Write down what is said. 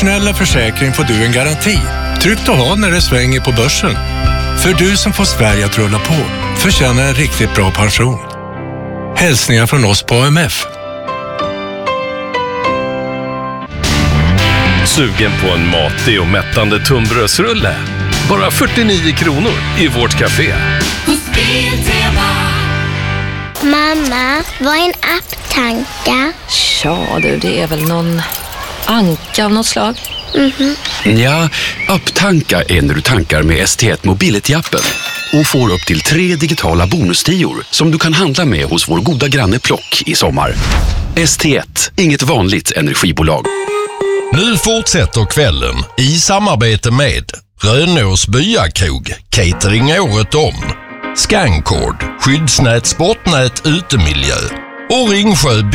Snälla försäkring får du en garanti. Tryggt att ha när det svänger på börsen. För du som får Sverige att rulla på förtjänar en riktigt bra pension. Hälsningar från oss på AMF. Sugen på en matig och mättande tunnbrödsrulle? Bara 49 kronor i vårt café. Mamma, vad är en apptanka? Ja du, det är väl någon anka av något slag. Ja, apptanka är när du tankar med ST1 Mobility-appen och får upp till 3 digitala bonustior som du kan handla med hos vår goda granne Plock i sommar. ST1, inget vanligt energibolag. Nu fortsätter kvällen i samarbete med Rönås Byakrog, catering året om, Scankord, skyddsnät, sportnät, utemiljö och Ringsjö